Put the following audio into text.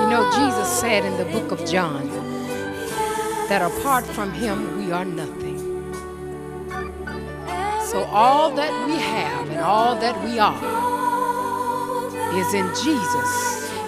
know, Jesus said in the book of John that apart from him, we are nothing. So all that we have and all that we are is in Jesus.